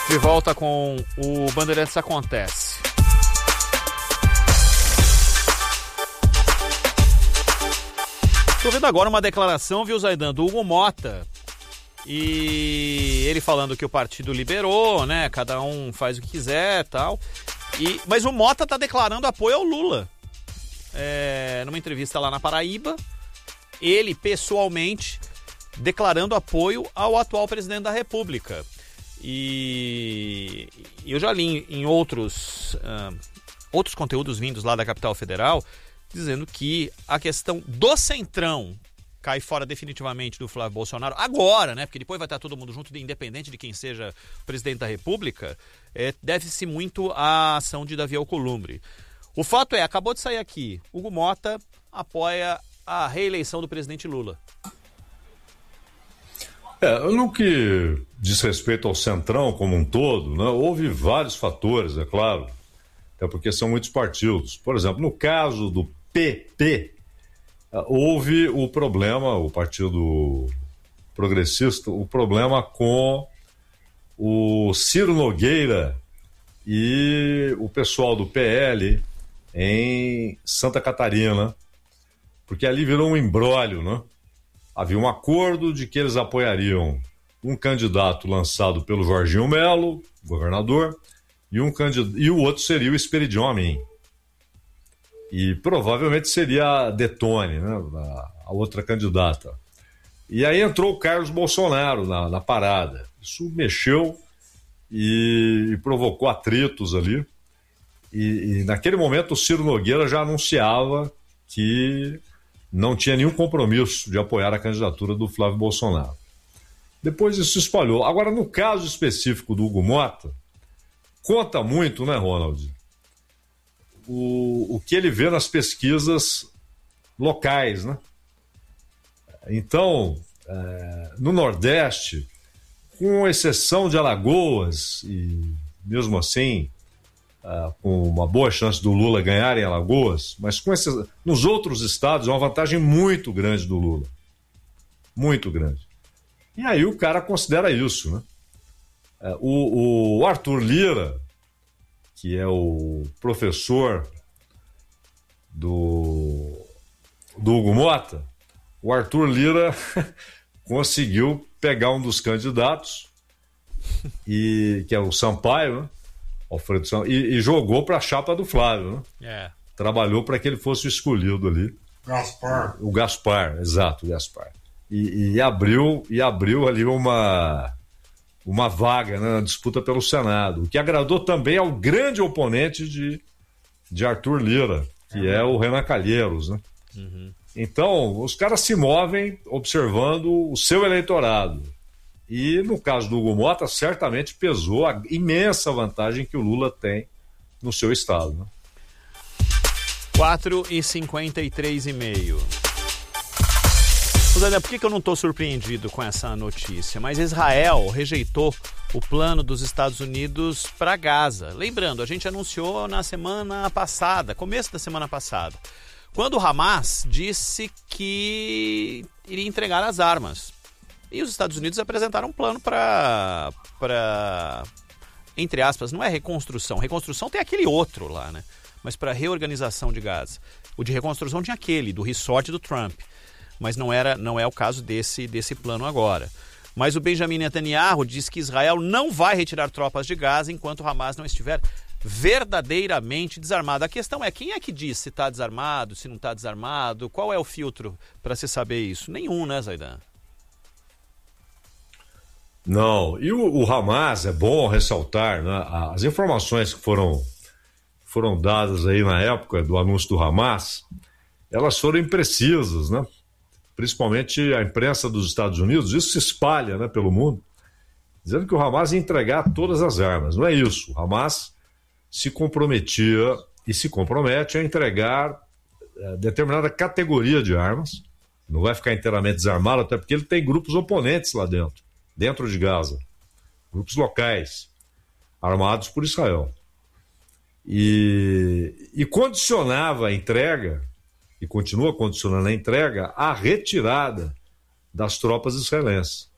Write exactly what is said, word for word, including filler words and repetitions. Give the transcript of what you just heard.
De volta com o Bandeirantes Acontece. Estou vendo agora uma declaração, viu, Zaidan, do Hugo Motta. E ele falando que o partido liberou, né? Cada um faz o que quiser e tal. E, mas o Motta está declarando apoio ao Lula. É, numa entrevista lá na Paraíba, ele pessoalmente declarando apoio ao atual presidente da República. E eu já li em outros, uh, outros conteúdos vindos lá da capital federal, dizendo que a questão do Centrão cai fora definitivamente do Flávio Bolsonaro, agora, né? Porque depois vai estar todo mundo junto, independente de quem seja o presidente da República, é, deve-se muito à ação de Davi Alcolumbre. O fato é, acabou de sair aqui, Hugo Motta apoia a reeleição do presidente Lula. É, no que diz respeito ao Centrão como um todo, né, houve vários fatores, é claro, até porque são muitos partidos. Por exemplo, no caso do P P, houve o problema, o Partido Progressista, o problema com o Ciro Nogueira e o pessoal do P L em Santa Catarina, porque ali virou um imbróglio, né? Havia um acordo de que eles apoiariam um candidato lançado pelo Jorginho Melo, governador, e, um candid... e o outro seria o Esperidion Amin. E provavelmente seria a Detone, né? a, a outra candidata. E aí entrou o Carlos Bolsonaro na, na parada. Isso mexeu e, e provocou atritos ali. E, e naquele momento o Ciro Nogueira já anunciava que não tinha nenhum compromisso de apoiar a candidatura do Flávio Bolsonaro. Depois isso se espalhou. Agora, no caso específico do Hugo Motta, conta muito, né, Ronald, o, o que ele vê nas pesquisas locais, né? Então, é, no Nordeste, com exceção de Alagoas, e mesmo assim, Uh, com uma boa chance do Lula ganhar em Alagoas, mas com esses, nos outros estados é uma vantagem muito grande do Lula. Muito grande. E aí o cara considera isso, né? Uh, o, o Arthur Lira, que é o professor do, do Hugo Motta, o Arthur Lira conseguiu pegar um dos candidatos, e, que é o Sampaio, né? Alfredo Sampaio, e, e jogou para a chapa do Flávio, né? É. Trabalhou para que ele fosse o escolhido ali. Gaspar. O Gaspar, exato, o Gaspar. E, e, abriu, e abriu ali uma, uma vaga, né, na disputa pelo Senado, o que agradou também ao grande oponente de, de Arthur Lira, que é, é o Renan Calheiros, né? Uhum. Então, os caras se movem observando o seu eleitorado. E no caso do Hugo Motta, certamente pesou a imensa vantagem que o Lula tem no seu estado, né? quatro e cinquenta e três e meio. Por que, que eu não estou surpreendido com essa notícia? Mas Israel rejeitou o plano dos Estados Unidos para Gaza. Lembrando, a gente anunciou na semana passada, começo da semana passada, quando o Hamas disse que iria entregar as armas. E os Estados Unidos apresentaram um plano para, para, entre aspas, não é reconstrução. Reconstrução tem aquele outro lá, né? Mas para reorganização de Gaza. O de reconstrução tinha aquele, do resort do Trump. Mas não, era, não é o caso desse, desse plano agora. Mas o Benjamin Netanyahu diz que Israel não vai retirar tropas de Gaza enquanto o Hamas não estiver verdadeiramente desarmado. A questão é, quem é que diz se está desarmado, se não está desarmado? Qual é o filtro para se saber isso? Nenhum, né, Zaidan? Não, e o, o Hamas, é bom ressaltar, né, as informações que foram, foram dadas aí na época do anúncio do Hamas, elas foram imprecisas, né? Principalmente a imprensa dos Estados Unidos, isso se espalha, né, pelo mundo, dizendo que o Hamas ia entregar todas as armas. Não é isso, o Hamas se comprometia e se compromete a entregar é, determinada categoria de armas, não vai ficar inteiramente desarmado, até porque ele tem grupos oponentes lá dentro. Dentro de Gaza, grupos locais, armados por Israel. E, e condicionava a entrega, e continua condicionando a entrega, à retirada das tropas israelenses.